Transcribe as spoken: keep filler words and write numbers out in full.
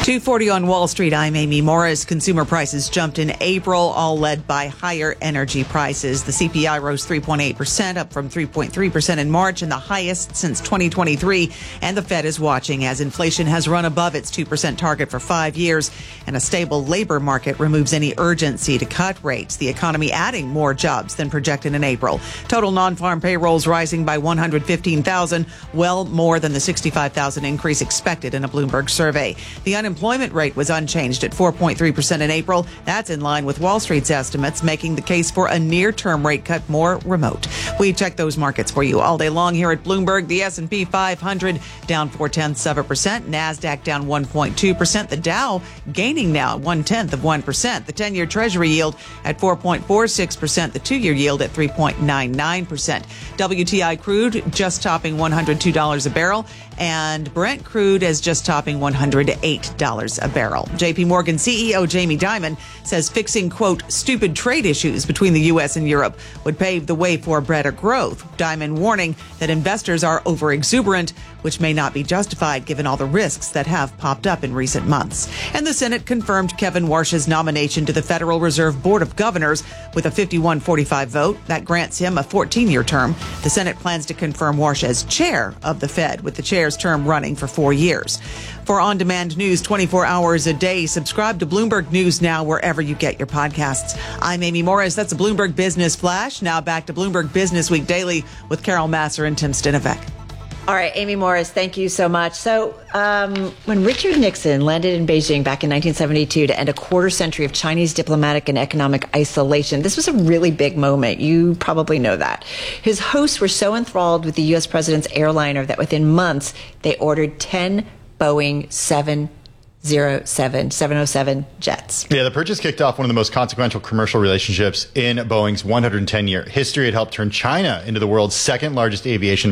two forty on Wall Street. I'm Amy Morris. Consumer prices jumped in April, all led by higher energy prices. The C P I rose three point eight percent, up from three point three percent in March, and the highest since twenty twenty-three. And the Fed is watching as inflation has run above its two percent target for five years, and a stable labor market removes any urgency to cut rates. The economy adding more jobs than projected in April. Total non-farm payrolls rising by one hundred fifteen thousand, well more than the sixty-five thousand increase expected in a Bloomberg survey. The unemployment rate was unchanged at four point three percent in April. That's in line with Wall Street's estimates, making the case for a near-term rate cut more remote. We check those markets for you all day long here at Bloomberg. The S and P five hundred down four tenths of a percent. NASDAQ down one point two percent. The Dow gaining now one tenth of one percent. The ten-year Treasury yield at four point four six percent. The two-year yield at three point nine nine percent. W T I crude just topping one hundred two dollars a barrel, and Brent crude is just topping one hundred eight dollars a barrel. J P Morgan C E O Jamie Dimon says fixing, quote, stupid trade issues between the U S and Europe would pave the way for better growth. Dimon warning that investors are overexuberant, which may not be justified given all the risks that have popped up in recent months. And the Senate confirmed Kevin Warsh's nomination to the Federal Reserve Board of Governors with a fifty-one forty-five vote. That grants him a fourteen-year term. The Senate plans to confirm Warsh as chair of the Fed, with the chair's term running for four years. For on-demand news twenty-four hours a day, subscribe to Bloomberg News Now wherever you get your podcasts. I'm Amy Morris. That's a Bloomberg Business Flash. Now back to Bloomberg Business Week Daily with Carol Massar and Tim Stinovec. All right, Amy Morris, thank you so much. So um, when Richard Nixon landed in Beijing back in nineteen seventy-two to end a quarter century of Chinese diplomatic and economic isolation, this was a really big moment. You probably know that. His hosts were so enthralled with the U S president's airliner that within months, they ordered ten Boeing seven oh seven jets. Yeah, the purchase kicked off one of the most consequential commercial relationships in Boeing's one hundred ten year history. It helped turn China into the world's second largest aviation